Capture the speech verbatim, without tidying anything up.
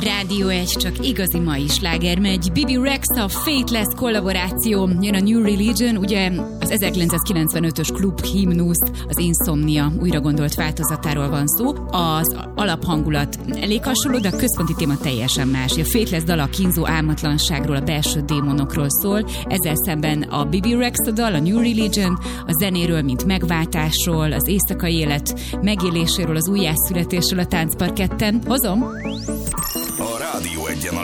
Rádió egy, csak igazi mai sláger megy. Bibi Rexa, Faithless kollaboráció, jön a New Religion, ugye az ezerkilencszázkilencvenötös klub himnusz, az Insomnia újra gondolt változatáról van szó. Az alaphangulat elég hasonló, de a központi téma teljesen más. A Faithless dal a kínzó álmatlanságról, a belső démonokról szól, ezzel szemben a Bibi Rexa dal, a New Religion, a zenéről, mint megváltásról, az éjszakai élet megéléséről, az újjászületésről a táncparketten. Hozom!